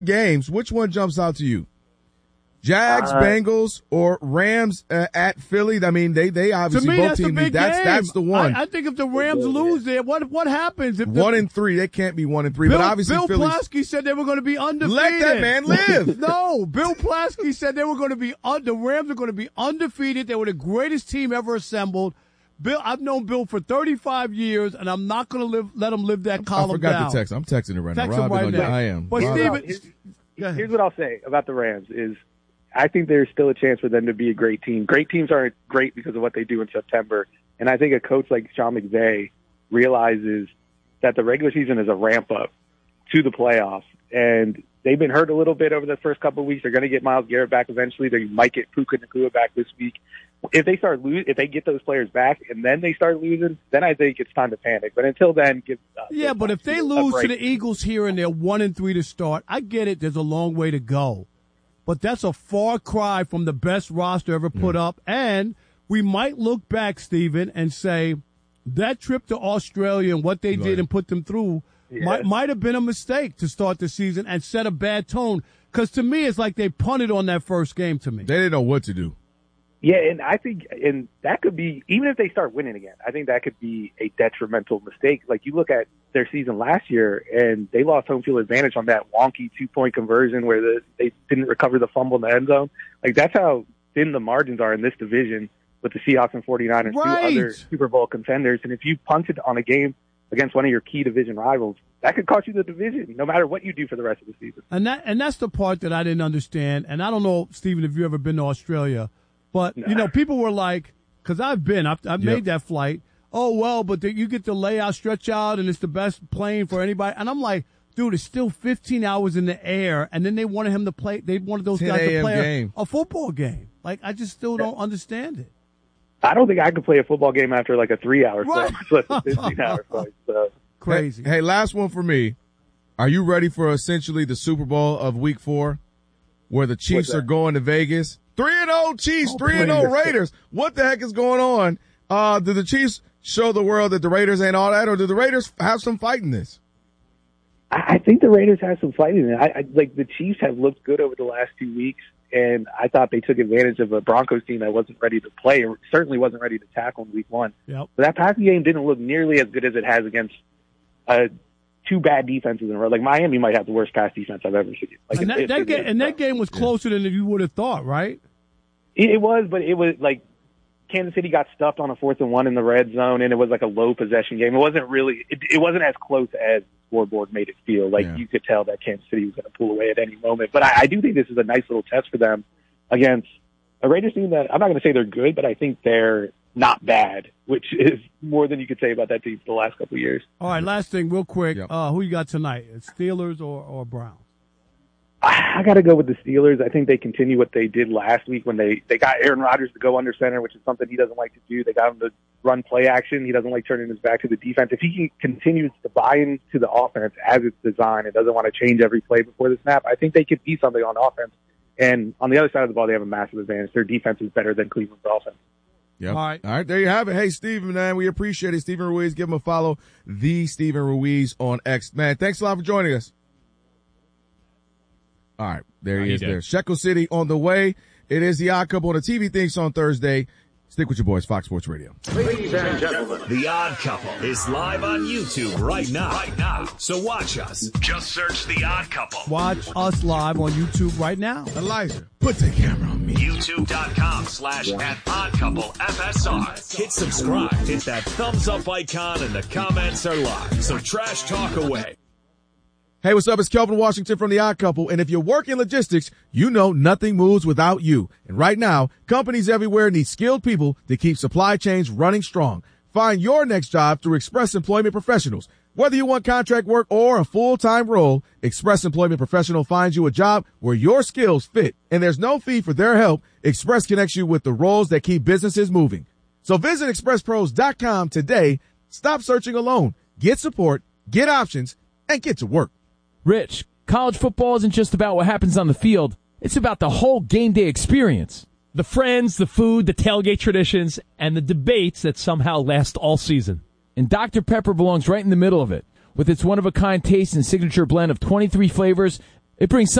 games, which one jumps out to you? Jags, Bengals, or Rams at Philly? I mean, they obviously to me, both that's teams. the big game. That's the one. I think if the Rams lose there, what happens? If 1-3, they can't be 1-3. But obviously, Bill Philly's... Plaschke said they were going to be undefeated. Let that man live. No, Bill Plaschke said they were going to be the Rams are going to be undefeated. They were the greatest team ever assembled. Bill, I've known Bill for 35 years, and I'm not going to let him live that column down. I forgot to text. I'm texting it right now. Text him right now. I am. But Steven, here's what I'll say about the Rams is I think there's still a chance for them to be a great team. Great teams aren't great because of what they do in September. And I think a coach like Sean McVay realizes that the regular season is a ramp up to the playoffs. And they've been hurt a little bit over the first couple of weeks. They're going to get Myles Garrett back eventually. They might get Puka Nacua back this week. If they get those players back and then they start losing, then I think it's time to panic. But until then, but if they lose to the Eagles here and they're 1-3 to start, I get it. There's a long way to go. But that's a far cry from the best roster ever put up. And we might look back, Steven, and say that trip to Australia and what they did and put them through might have been a mistake to start the season and set a bad tone. Because to me, it's like they punted on that first game to me. They didn't know what to do. Yeah, and I think that could be, even if they start winning again, I think that could be a detrimental mistake. Like you look at their season last year, and they lost home field advantage on that wonky 2-point conversion where they didn't recover the fumble in the end zone. Like that's how thin the margins are in this division with the Seahawks and 49ers, two other Super Bowl contenders. And if you punted on a game against one of your key division rivals, that could cost you the division, no matter what you do for the rest of the season. And that's the part that I didn't understand. And I don't know, Steven, if you've ever been to Australia. But, people were like, because I've made that flight. Oh, well, but you get to lay out, stretch out, and it's the best plane for anybody. And I'm like, dude, it's still 15 hours in the air. And then they wanted him to play. They wanted those guys to play a football game. Like, I just still don't understand it. I don't think I could play a football game after like a 3-hour flight, much less a 15-hour flight. So. Crazy. Hey, last one for me. Are you ready for essentially the Super Bowl of Week 4 where the Chiefs are going to Vegas? 3-0 Chiefs, 3-0 Raiders. What the heck is going on? Do the Chiefs show the world that the Raiders ain't all that, or do the Raiders have some fight in this? I think the Raiders have some fight in it. Like the Chiefs have looked good over the last 2 weeks, and I thought they took advantage of a Broncos team that wasn't ready to play, or certainly wasn't ready to tackle in Week 1. Yep. But that passing game didn't look nearly as good as it has against two bad defenses in a row. Like Miami might have the worst pass defense I've ever seen. Like that game was closer than you would have thought, right? It was, but it was like Kansas City got stuffed on a 4th and 1 in the red zone, and it was like a low possession game. It wasn't really, it wasn't as close as the scoreboard made it feel. Like you could tell that Kansas City was going to pull away at any moment. But I do think this is a nice little test for them against a Raiders team that I'm not going to say they're good, but I think they're not bad, which is more than you could say about that team for the last couple of years. All right, last thing, real quick. Who you got tonight? Steelers or Browns? I got to go with the Steelers. I think they continue what they did last week when they got Aaron Rodgers to go under center, which is something he doesn't like to do. They got him to run play action. He doesn't like turning his back to the defense. If he continues to buy into the offense as it's designed and doesn't want to change every play before the snap, I think they could be something on offense. And on the other side of the ball, they have a massive advantage. Their defense is better than Cleveland's offense. Yep. All right. There you have it. Hey, Steven, man, we appreciate it. Steven Ruiz, give him a follow. The Steven Ruiz on X. Man, thanks a lot for joining us. All right. There he is there. Shekel City on the way. It is the Odd Couple on the TV Things on Thursday. Stick with your boys, Fox Sports Radio. Ladies and gentlemen, The Odd Couple is live on YouTube right now. So watch us. Just search The Odd Couple. Watch us live on YouTube right now. Elijah, put the camera on me. YouTube.com/@oddcouplefsr. Hit subscribe. Hit that thumbs up icon, and the comments are live. So trash talk away. Hey, what's up? It's Kelvin Washington from The Odd Couple. And if you work in logistics, you know nothing moves without you. And right now, companies everywhere need skilled people to keep supply chains running strong. Find your next job through Express Employment Professionals. Whether you want contract work or a full-time role, Express Employment Professional finds you a job where your skills fit. And there's no fee for their help. Express connects you with the roles that keep businesses moving. So visit expresspros.com today. Stop searching alone. Get support, get options, and get to work. Rich, college football isn't just about what happens on the field. It's about the whole game day experience. The friends, the food, the tailgate traditions, and the debates that somehow last all season. And Dr. Pepper belongs right in the middle of it. With its one-of-a-kind taste and signature blend of 23 flavors, It brings